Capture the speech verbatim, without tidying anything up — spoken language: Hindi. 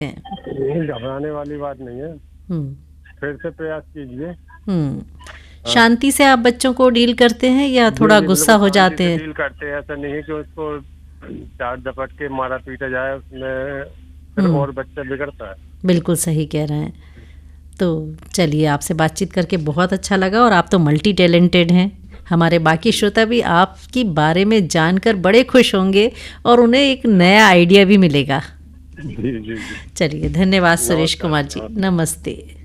नहीं, घबराने वाली बात नहीं है। हम्म। फिर से प्रयास कीजिए। हम्म। हाँ। शांति से आप बच्चों को डील करते हैं या जी थोड़ा जी, गुस्सा बिल्कुल हो शांति जाते से हैं? डील करते हैं। ऐसा नहीं है कि उसको चाट झपट के मारा पीटा जाए, उसमें फिर हम्म। और बच्चा बिगड़ता है। बिल्कुल सही कह रहे हैं। तो चलिए, आपसे बातचीत करके बहुत अच्छा लगा और आप तो मल्टी टैलेंटेड हैं। हमारे बाकी श्रोता भी आपकी बारे में जानकर बड़े खुश होंगे और उन्हें एक नया आइडिया भी मिलेगा। जी जी जी। चलिए, धन्यवाद सुरेश नमस्कार कुमार जी, नमस्कार। नमस्ते।